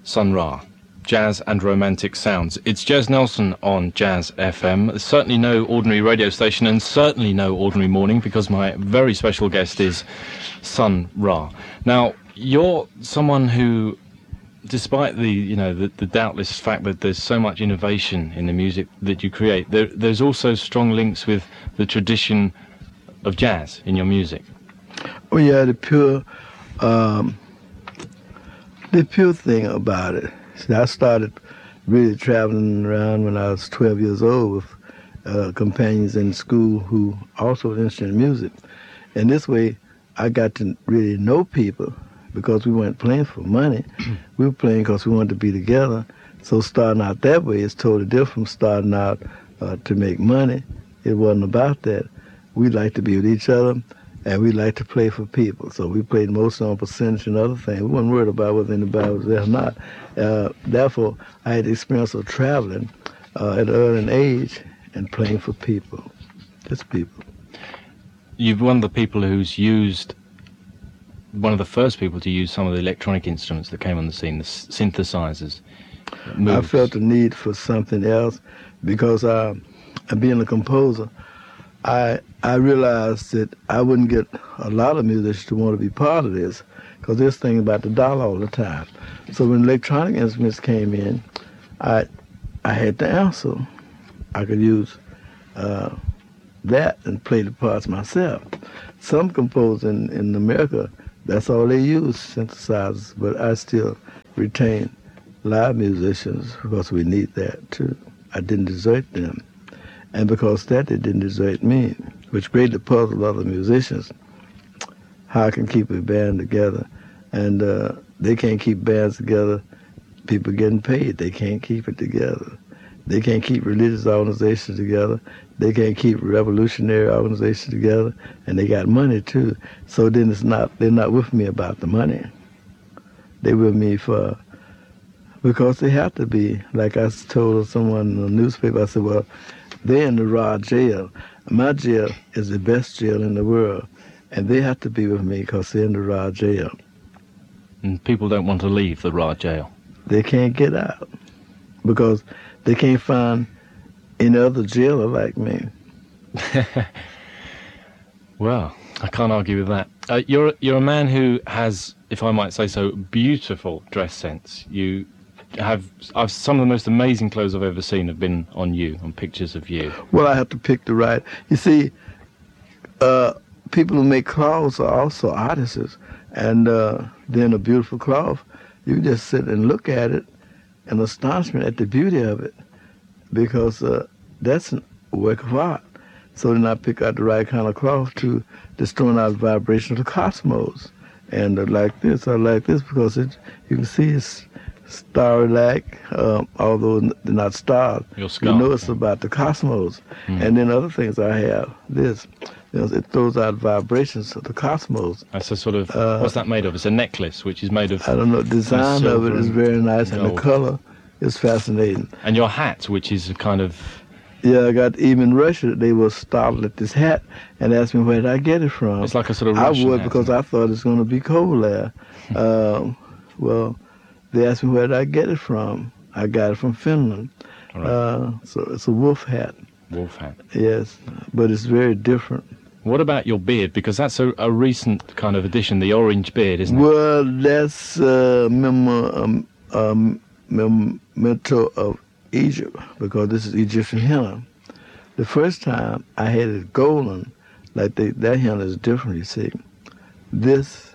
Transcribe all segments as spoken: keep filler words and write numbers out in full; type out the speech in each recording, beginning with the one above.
Sun Ra, jazz and romantic sounds. It's Jez Nelson on Jazz F M. There's certainly no ordinary radio station and certainly no ordinary morning because my very special guest is Sun Ra. Now, you're someone who, despite the, you know, the, the doubtless fact that there's so much innovation in the music that you create, there, there's also strong links with the tradition of jazz in your music. Oh yeah, the pure, um, the pure thing about it. See, I started really traveling around when I was twelve years old with uh, companions in school who also were interested in music. And this way, I got to really know people because we weren't playing for money. We were playing because we wanted to be together. So starting out that way is totally different from starting out uh, to make money. It wasn't about that. We like to be with each other, and we like to play for people. So we played most on percentage and other things. We weren't worried about whether anybody was there or not. Uh, therefore, I had the experience of traveling uh, at an early age and playing for people, just people. You're one of the people who's used, one of the first people to use some of the electronic instruments that came on the scene, the synthesizers. I felt the need for something else because uh, being a composer, I I realized that I wouldn't get a lot of musicians to want to be part of this because they're thinking about the dollar all the time. So when electronic instruments came in, I I had to answer. I could use uh, that and play the parts myself. Some composers in, in America, that's all they use, synthesizers, but I still retain live musicians because we need that too. I didn't desert them. And because that, they didn't desert me, which greatly puzzled other musicians, how I can keep a band together. And uh, they can't keep bands together, people getting paid. They can't keep it together. They can't keep religious organizations together. They can't keep revolutionary organizations together. And they got money, too. So then it's not, they're not with me about the money. They're with me for, because they have to be. Like I told someone in the newspaper, I said, well, they're in the Ra jail. My jail is the best jail in the world, and they have to be with me because they're in the Ra jail. And people don't want to leave the Ra jail. They can't get out because they can't find any other jailer like me. Well, I can't argue with that. Uh, you're you're a man who has, if I might say so, beautiful dress sense. You have I've, some of the most amazing clothes I've ever seen have been on you, on pictures of you. Well, I have to pick the right. You see, uh, people who make clothes are also artists, and uh, then a beautiful cloth, you just sit and look at it in astonishment at the beauty of it, because uh, that's a work of art. So then I pick out the right kind of cloth to destroy out the vibration of the cosmos. And uh, like this, I like this because it, you can see it's starry-like, uh, although they're not stars. Your you know it's about the cosmos. Mm. And then other things I have, this, you know, it throws out vibrations of the cosmos. That's a sort of, uh, what's that made of? It's a necklace, which is made of... I don't know, the design of it is very nice, and, and the color is fascinating. And your hat, which is a kind of... Yeah, I got, even in Russia, they were startled at this hat and asked me where did I get it from. It's like a sort of Russian I would hat, because I thought it's going to be cold there. um, well... They asked me where did I get it from. I got it from Finland. Right. Uh, so it's a wolf hat. Wolf hat. Yes, but it's very different. What about your beard? Because that's a, a recent kind of addition, the orange beard, isn't it? Well, that's a uh, memo, um, um, memento of Egypt, because this is Egyptian henna. The first time I had it golden, like they, that henna is different, you see. This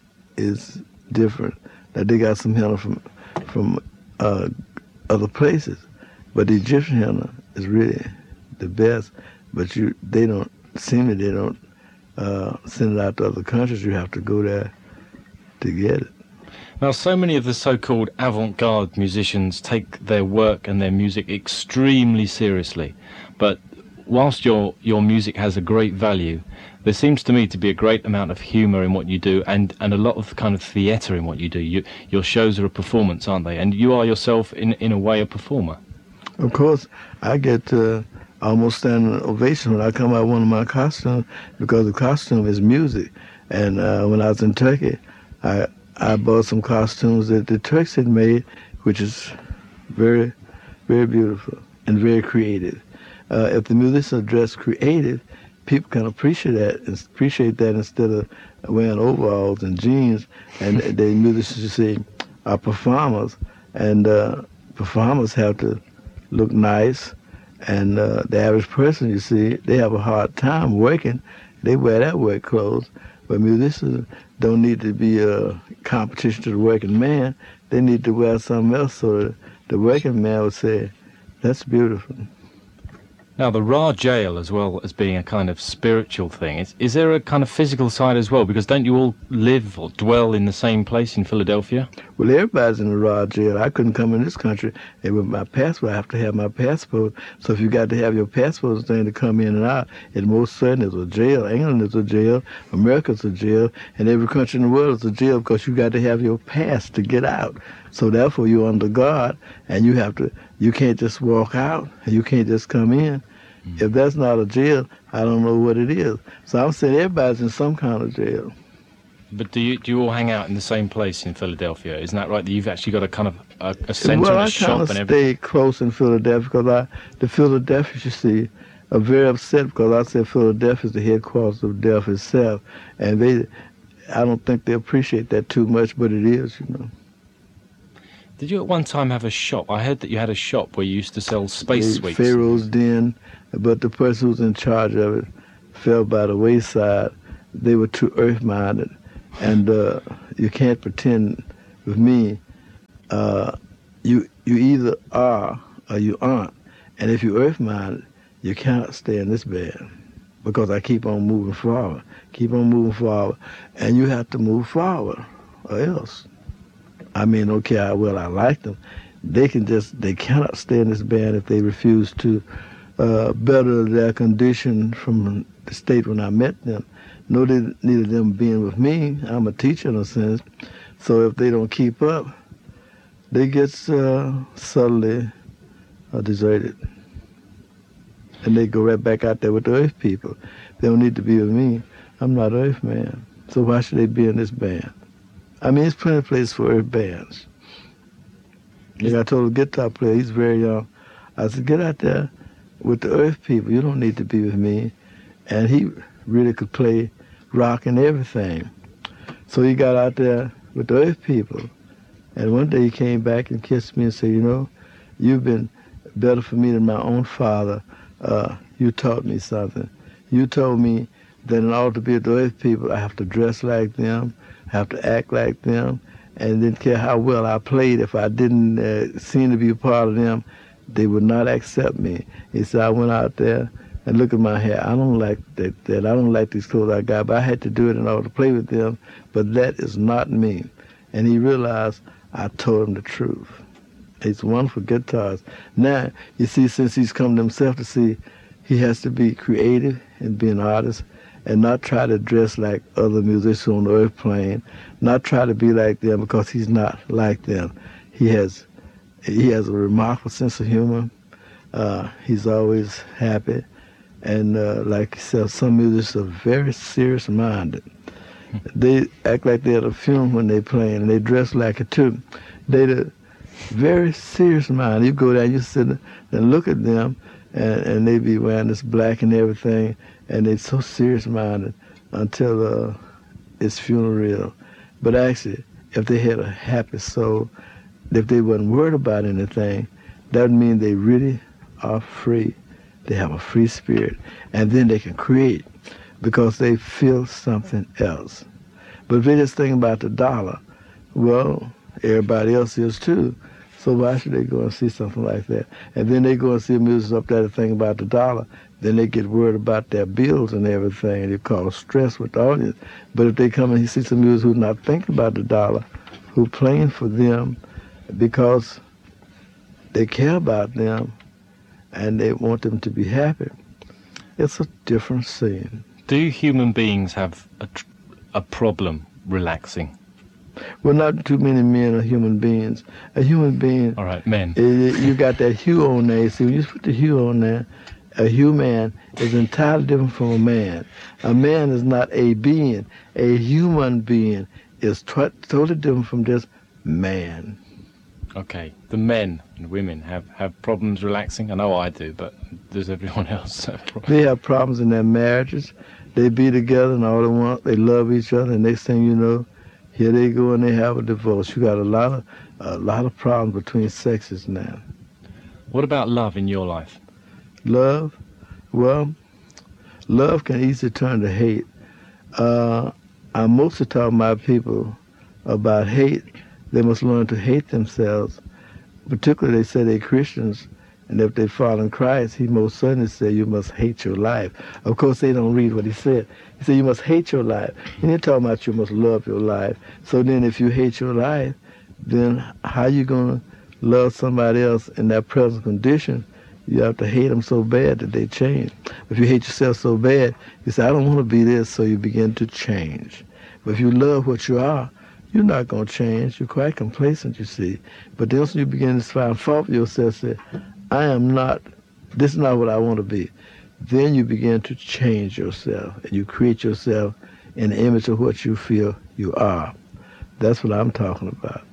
is different. That they got some henna from from uh, other places, but the Egyptian henna is really the best. But you, they don't seem to they don't uh, send it out to other countries. You have to go there to get it. Now, so many of the so-called avant-garde musicians take their work and their music extremely seriously, but whilst your your music has a great value, there seems to me to be a great amount of humour in what you do, and, and a lot of kind of theatre in what you do. You, your shows are a performance, aren't they? And you are yourself, in in a way, a performer. Of course, I get uh, almost standing ovation when I come out one of my costumes, because the costume is music. And uh, when I was in Turkey, I I bought some costumes that the Turks had made, which is very, very beautiful and very creative. Uh, if the musicians are dressed creative, people can appreciate that and appreciate that instead of wearing overalls and jeans. And the musicians, you see, are performers, and uh, performers have to look nice. And uh, the average person, you see, they have a hard time working. They wear that work clothes. But musicians don't need to be a competition to the working man. They need to wear something else so that the working man would say, that's beautiful. Now, the Ra jail, as well as being a kind of spiritual thing, is, is there a kind of physical side as well? Because don't you all live or dwell in the same place in Philadelphia? Well, everybody's in the Ra jail. I couldn't come in this country, and with my passport, I have to have my passport. So if you got to have your passport thing to come in and out, it most certainly is a jail. England is a jail, America's a jail, and every country in the world is a jail because you got to have your pass to get out. So therefore, you're under guard, and you have to. You can't just walk out, and you can't just come in. Mm-hmm. If that's not a jail, I don't know what it is. So I'm saying everybody's in some kind of jail. But do you do you all hang out in the same place in Philadelphia? Isn't that right? That you've actually got a kind of a, a centre well, and a shop and everything? Well, I kind of stay close in Philadelphia because I, the Philadelphians, you see, are very upset because I said Philadelphia is the headquarters of death itself, and they, I don't think they appreciate that too much, but it is, you know. Did you at one time have a shop? I heard that you had a shop where you used to sell space the sweets. Pharaoh's Den, but the person who was in charge of it fell by the wayside. They were too earth-minded, and uh, you can't pretend with me. Uh, you you either are or you aren't, and if you're earth-minded, you cannot stay in this band because I keep on moving forward, keep on moving forward, and you have to move forward or else. I mean, don't care how well I like them. They can just, they cannot stay in this band if they refuse to uh, better their condition from the state when I met them. No need of them being with me. I'm a teacher in a sense. So if they don't keep up, they get uh, subtly uh, deserted. And they go right back out there with the earth people. They don't need to be with me. I'm not earth man. So why should they be in this band? I mean, there's plenty of places for earth bands. Like I told a guitar player, he's very young, I said, get out there with the earth people. You don't need to be with me. And he really could play rock and everything. So he got out there with the earth people. And one day he came back and kissed me and said, you know, you've been better for me than my own father. Uh, you taught me something. You told me that in order to be with the earth people, I have to dress like them, have to act like them, and didn't care how well I played. If I didn't uh, seem to be a part of them, they would not accept me. He said, I went out there and look at my hair. I don't like that, that. I don't like these clothes I got, but I had to do it in order to play with them, but that is not me. And he realized I told him the truth. He's a wonderful guitarist. Now, you see, since he's come to himself to see he has to be creative and be an artist, and not try to dress like other musicians on the earth plane, not try to be like them because he's not like them. He has he has a remarkable sense of humor. Uh, he's always happy. And uh, like he said, some musicians are very serious-minded. They act like they're at a funeral when they're playing, and they dress like it too. They're very serious-minded. You go there, you sit and look at them, and, and they be wearing this black and everything, and they're so serious-minded until uh, it's funereal. But actually, if they had a happy soul, if they wasn't worried about anything, that would mean they really are free. They have a free spirit. And then they can create because they feel something else. But if they just think about the dollar, well, everybody else is too. So why should they go and see something like that? And then they go and see music up there to think about the dollar. Then they get worried about their bills and everything, and they cause stress with the audience. But if they come and see some music who's not thinking about the dollar, who playing for them because they care about them and they want them to be happy, it's a different scene. Do human beings have a, tr- a problem relaxing? Well, not too many men are human beings. A human being... All right, men. You got that hue on there. See, when you put the hue on there, a human is entirely different from a man. A man is not a being. A human being is t- totally different from just man. Okay, the men and women have, have problems relaxing. I know I do, but does everyone else have problems? They have problems in their marriages. They be together and all they want, they love each other, and next thing you know, here they go and they have a divorce. You got a lot of a lot of problems between sexes now. What about love in your life? Love? Well, love can easily turn to hate. Uh, I mostly talk to my people about hate. They must learn to hate themselves. Particularly, they say they're Christians, and if they follow in Christ, he most certainly said you must hate your life. Of course, they don't read what he said. He said you must hate your life. He didn't talk about you must love your life. So then if you hate your life, then how you going to love somebody else in that present condition? You have to hate them so bad that they change. If you hate yourself so bad, you say, I don't want to be this, so you begin to change. But if you love what you are, you're not going to change. You're quite complacent, you see. But then when you begin to find fault with yourself, say, I am not, this is not what I want to be. Then you begin to change yourself, and you create yourself in the image of what you feel you are. That's what I'm talking about.